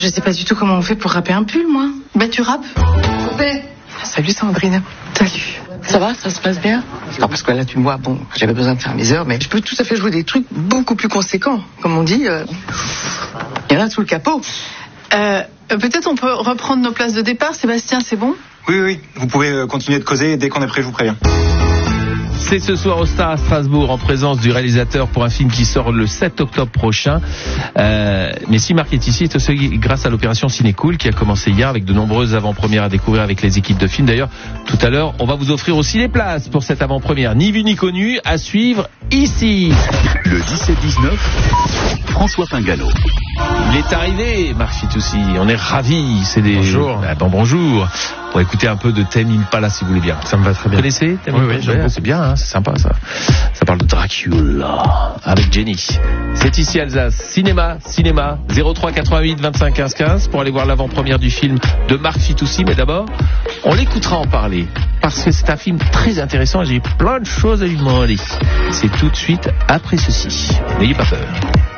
Je sais pas du tout comment on fait pour râper un pull, moi. Bah tu rappes. Salut Sandrine. Salut. Ça va, ça se passe bien? Non, parce que là, tu me vois, bon, j'avais besoin de faire mes heures, mais je peux tout à fait jouer des trucs beaucoup plus conséquents. Comme on dit, il y en a sous le capot. Peut-être on peut reprendre nos places de départ, Sébastien, c'est bon? Oui, vous pouvez continuer de causer, dès qu'on est prêt, je vous préviens. C'est ce soir au Star à Strasbourg en présence du réalisateur pour un film qui sort le 7 octobre prochain. Mais si Marc est ici, c'est aussi grâce à l'opération Cinécool qui a commencé hier avec de nombreuses avant-premières à découvrir avec les équipes de films. D'ailleurs, tout à l'heure, on va vous offrir aussi les places pour cette avant-première. Ni vu ni connu, à suivre ici. Le 17-19, François Pingano. Il est arrivé, Marc Fitoussi. On est ravis. C'est des... Bonjour. Bonjour. Pour écouter un peu de Tame Impala, si vous voulez bien. Ça me va très bien. Vous connaissez Tame Oui, Impala? j'aime beaucoup. C'est bien, hein, c'est sympa ça. Ça parle de Dracula avec Jenny. C'est ici Alsace. Cinéma 03 88 25 15 15 pour aller voir l'avant-première du film de Marc Fitoussi. Mais d'abord, on l'écoutera en parler parce que c'est un film très intéressant et j'ai plein de choses à lui demander. C'est tout de suite après ceci. N'ayez pas peur.